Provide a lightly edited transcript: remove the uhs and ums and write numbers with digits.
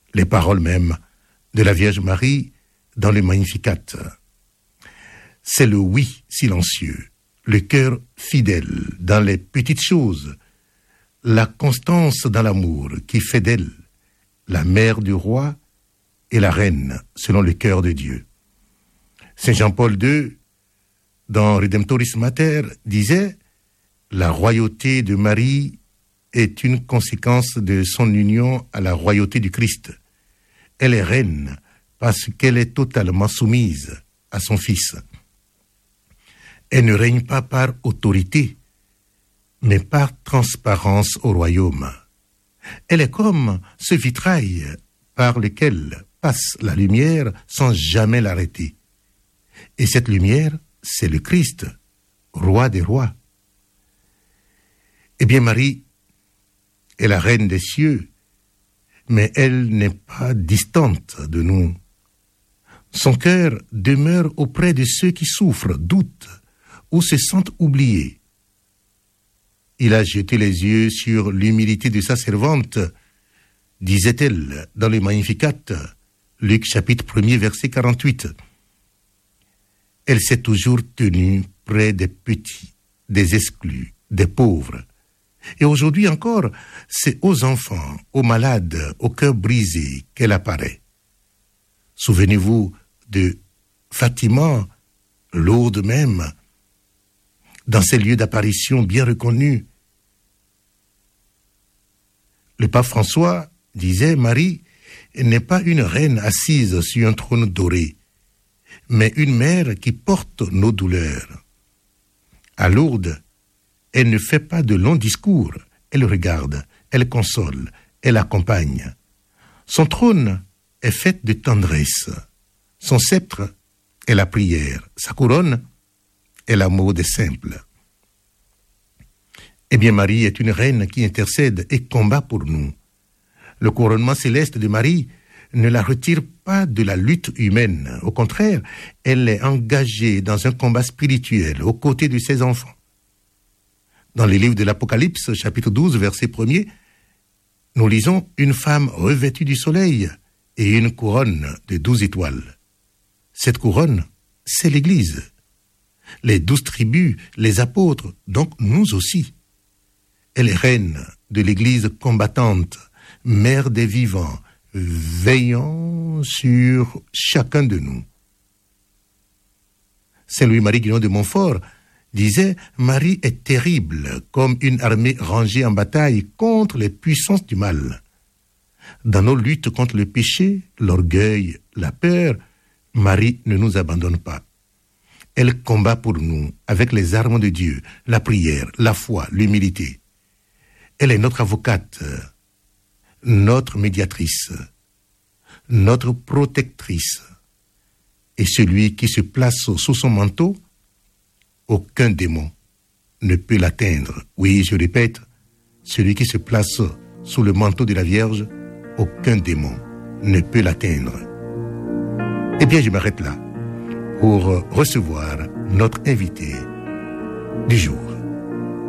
les paroles même de la Vierge Marie dans le Magnificat. C'est le oui silencieux, le cœur fidèle dans les petites choses, la constance dans l'amour qui fait d'elle la mère du roi et la reine selon le cœur de Dieu. Saint Jean-Paul II, dans Redemptoris Mater, disait « La royauté de Marie est une conséquence de son union à la royauté du Christ. Elle est reine parce qu'elle est totalement soumise à son Fils. Elle ne règne pas par autorité, mais par transparence au royaume. Elle est comme ce vitrail par lequel passe la lumière sans jamais l'arrêter. Et cette lumière, c'est le Christ, roi des rois. Eh bien, Marie est la reine des cieux, mais elle n'est pas distante de nous. Son cœur demeure auprès de ceux qui souffrent, doutent ou se sentent oubliés. Il a jeté les yeux sur l'humilité de sa servante, disait-elle dans le Magnificat, Luc chapitre 1er, verset 48. Elle s'est toujours tenue près des petits, des exclus, des pauvres. Et aujourd'hui encore, c'est aux enfants, aux malades, aux cœurs brisés qu'elle apparaît. Souvenez-vous de Fatima, Lourdes même, dans ces lieux d'apparition bien reconnus. Le pape François disait, Marie n'est pas une reine assise sur un trône doré, mais une mère qui porte nos douleurs. À Lourdes, elle ne fait pas de longs discours, elle regarde, elle console, elle accompagne. Son trône est fait de tendresse, son sceptre est la prière, sa couronne est l'amour des simples. Eh bien, Marie est une reine qui intercède et combat pour nous. Le couronnement céleste de Marie ne la retire pas de la lutte humaine. Au contraire, elle est engagée dans un combat spirituel aux côtés de ses enfants. Dans les livres de l'Apocalypse, chapitre 12, verset 1er, nous lisons « Une femme revêtue du soleil et une couronne de 12 étoiles ». Cette couronne, c'est l'Église. Les 12 tribus, les apôtres, donc nous aussi. Elle est reine de l'Église combattante, mère des vivants, veillant sur chacun de nous. Saint Louis-Marie Guillaume de Montfort disait « Marie est terrible comme une armée rangée en bataille contre les puissances du mal. Dans nos luttes contre le péché, l'orgueil, la peur, Marie ne nous abandonne pas. Elle combat pour nous avec les armes de Dieu, la prière, la foi, l'humilité. Elle est notre avocate, notre médiatrice, notre protectrice. Et celui qui se place sous son manteau, aucun démon ne peut l'atteindre. Oui, je répète, celui qui se place sous le manteau de la Vierge, aucun démon ne peut l'atteindre. Eh bien, je m'arrête là pour recevoir notre invité du jour.